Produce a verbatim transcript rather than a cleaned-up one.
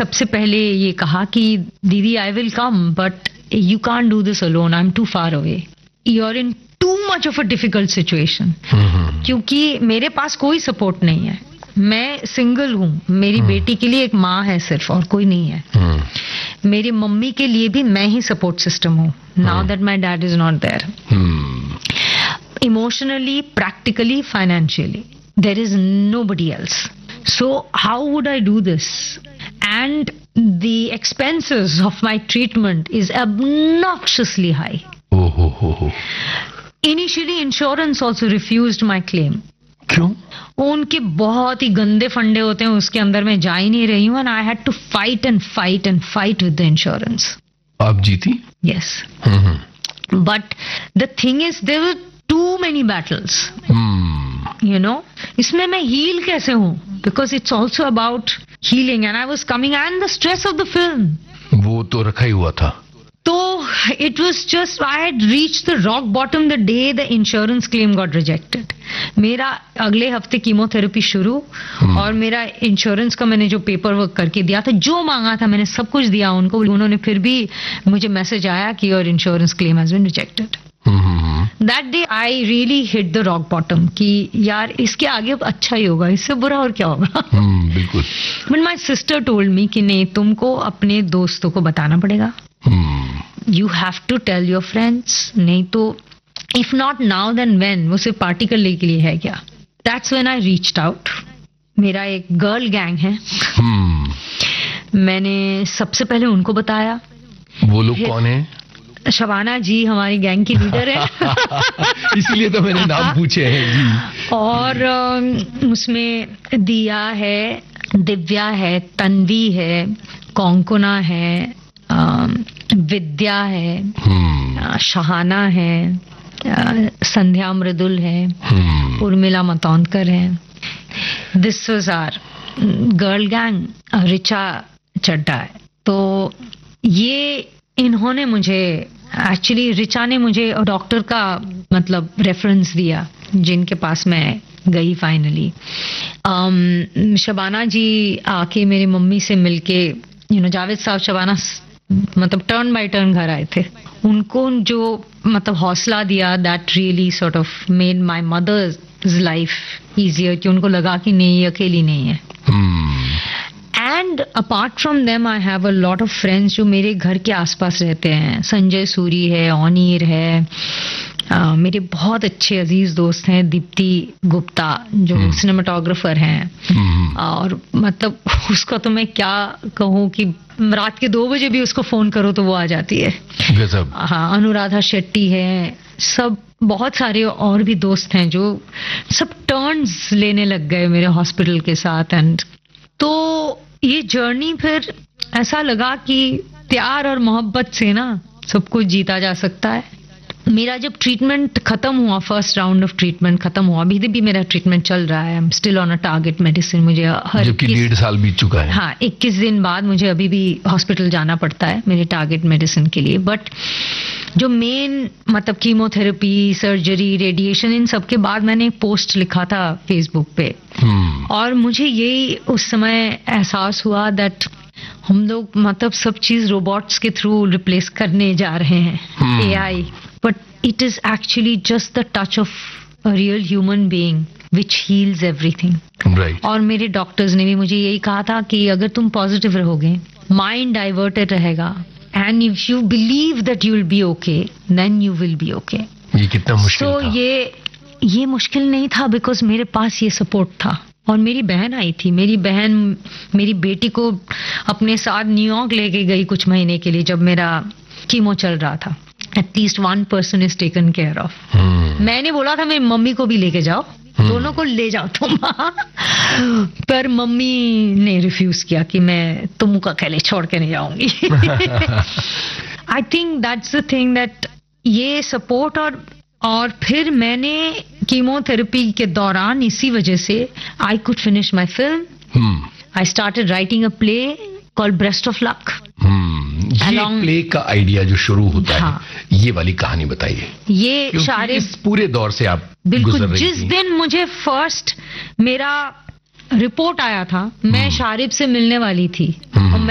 सबसे पहले ये कहा कि दीदी I will come but you can't do this alone, I am to far away, you are in too much of a difficult situation. क्योंकि मेरे पास कोई सपोर्ट नहीं है, मैं सिंगल हूँ, मेरी बेटी के लिए एक माँ है सिर्फ और कोई नहीं है। मेरी मम्मी के लिए भी मैं ही सपोर्ट सिस्टम हूँ now that my dad is not there. Emotionally, practically, financially there is nobody else, so how would I do this? And the expenses of my treatment is obnoxiously high. Oh, oh, oh, oh. Initially, insurance also refused my claim. क्यों? उनके बहुत ही गंदे फंडे होते हैं, उसके अंदर मैं जा ही नहीं रही हूँ, and I had to fight and fight and fight with the insurance. आप जीती? Yes. But the thing is, there were too many battles. Hmm. You know, इसमें मैं heal कैसे हूँ? Because it's also about healing, and I was coming, and the stress of the film. वो तो रखा ही हुआ था। तो it was just, I had reached the rock bottom the day the insurance claim got rejected. मेरा अगले हफ्ते chemotherapy शुरू, और मेरा इंश्योरेंस का मैंने जो पेपर वर्क करके दिया था, जो मांगा था मैंने सब कुछ दिया उनको, उन्होंने फिर भी मुझे मैसेज आया कि your insurance claim has been rejected. That day I really hit the rock bottom कि यार इसके आगे अच्छा ही होगा, इससे बुरा और क्या होगा। hmm, बिल्कुल। But my sister told me कि नहीं, तुमको अपने दोस्तों को बताना पड़ेगा। hmm. You have to tell your friends, नहीं तो if not now then when, वो सिर्फ पार्टी करने के लिए है क्या? That's when I reached out. मेरा एक गर्ल गैंग है। hmm. मैंने सबसे पहले उनको बताया। वो लोग कौन है? शबाना जी हमारी गैंग की लीडर है। इसलिए तो मैंने नाम पूछे हैं जी। और उसमें दिया है, दिव्या है, तन्वी है, कोंकुना है, विद्या है, शहाना है, संध्या मृदुल है, उर्मिला मतौंदकर है। This was our girl gang. Richa चड्डा है। तो ये इन्होंने मुझे, एक्चुअली रिचा ने मुझे डॉक्टर का मतलब रेफरेंस दिया जिनके पास मैं गई फाइनली। um, शबाना जी आके मेरी मम्मी से मिलके, यू नो, जावेद साहब शबाना मतलब टर्न बाय टर्न घर आए थे, उनको जो मतलब हौसला दिया, that really sort of made my mother's life easier, कि उनको लगा कि नहीं अकेली नहीं है। And apart from them I have a lot of friends जो मेरे घर के आसपास रहते हैं। संजय सूरी है, ऑनीर है, uh, मेरे बहुत अच्छे अजीज दोस्त हैं, दीप्ति गुप्ता जो hmm. सिनेमाटोग्राफर हैं। hmm. और मतलब उसको तो मैं क्या कहूँ कि रात के दो बजे भी उसको फोन करो तो वो आ जाती है। हाँ, अनुराधा शेट्टी है, सब बहुत सारे और भी दोस्त हैं जो सब टर्न्स लेने लग गए मेरे हॉस्पिटल के साथ। एंड तो ये जर्नी फिर ऐसा लगा कि प्यार और मोहब्बत से ना सब कुछ जीता जा सकता है। मेरा जब ट्रीटमेंट खत्म हुआ, फर्स्ट राउंड ऑफ ट्रीटमेंट खत्म हुआ, अभी भी मेरा ट्रीटमेंट चल रहा है। I am still on a target medicine. मुझे हर जबकि डेढ़ साल बीत चुका है। हाँ, इक्कीस दिन बाद मुझे अभी भी हॉस्पिटल जाना पड़ता है मेरे टारगेट मेडिसिन के लिए। बट जो मेन मतलब कीमोथेरेपी, सर्जरी, रेडिएशन, इन सब के बाद मैंने एक पोस्ट लिखा था फेसबुक पे। hmm. और मुझे यही उस समय एहसास हुआ दैट हम लोग मतलब सब चीज रोबोट्स के थ्रू रिप्लेस करने जा रहे हैं, hmm. A I, but it is actually just the touch of a real human being which heals everything. Right. और मेरे डॉक्टर्स ने भी मुझे यही कहा था कि अगर तुम पॉजिटिव रहोगे, माइंड डाइवर्टेड रहेगा, and if you believe that you will be okay, then you will be okay. ये कितना मुश्किल so, था? ये ये मुश्किल नहीं था बिकॉज मेरे पास ये सपोर्ट था। और मेरी बहन आई थी, मेरी बहन मेरी बेटी को अपने साथ न्यूयॉर्क लेके गई कुछ महीने के लिए जब मेरा कीमो चल रहा था। At least one person is taken care of. मैंने बोला था मेरी मम्मी को भी लेके जाओ, hmm. दोनों को ले जाओ तुम। पर मम्मी ने रिफ्यूज किया कि मैं तुमको अकेले छोड़ के नहीं जाऊंगी। I think that's the thing that ये सपोर्ट। और और फिर मैंने कीमोथेरेपी के दौरान इसी वजह से I could finish my film. I started writing a play called breast of luck. ये प्ले का आइडिया जो शुरू होता हाँ. है, ये वाली कहानी बताइए। ये शारिब, इस पूरे दौर से आप बिल्कुल गुजर रही जिस थी। दिन मुझे फर्स्ट मेरा रिपोर्ट आया था, मैं शारिब से मिलने वाली थी।